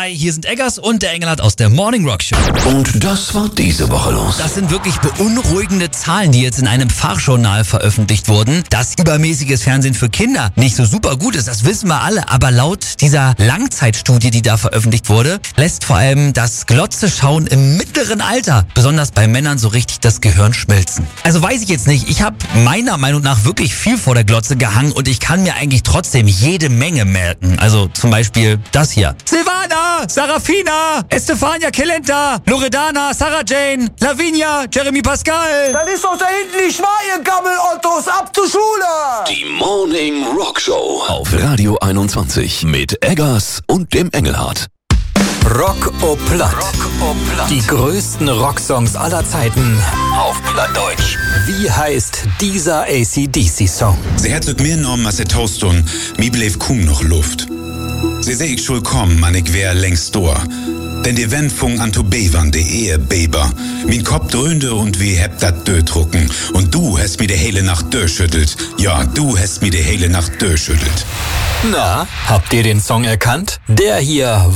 Hi, hier sind Eggers und der Engelhardt aus der Morning Rock Show. Und das war diese Woche los. Das sind wirklich beunruhigende Zahlen, die jetzt in einem Fachjournal veröffentlicht wurden. Dass übermäßiges Fernsehen für Kinder nicht so super gut ist, das wissen wir alle. Aber laut dieser Langzeitstudie, die da veröffentlicht wurde, lässt vor allem das Glotze-Schauen im mittleren Alter, besonders bei Männern, so richtig das Gehirn schmelzen. Also weiß ich jetzt nicht, ich habe meiner Meinung nach wirklich viel vor der Glotze gehangen und ich kann mir eigentlich trotzdem jede Menge merken. Also zum Beispiel das hier. Silvana, Sarafina, Estefania Kelenta, Loredana, Sarah Jane, Lavinia, Jeremy Pascal. Das ist doch da hinten nicht wahr, ihr Gammel-Ottos. Ab zur Schule! Die Morning Rock Show auf Radio 21 mit Eggers und dem Engelhardt. Rock au Platt. Die größten Rocksongs aller Zeiten auf Plattdeutsch. Wie heißt dieser AC/DC-Song? Ze het het meer nom als het toastun, mi bleef kaum noch Luft. Sie seh ich schul kommen, man ich wär längst door. Denn die Wend fung an to bevern, de Ehebeber. Min Kopf dröhnte und wie heb dat dödrucken. Und du hast mir de hele Nacht durchschüttelt. Ja, du hast mir de hele Nacht durchschüttelt. Na, habt ihr den Song erkannt? Der hier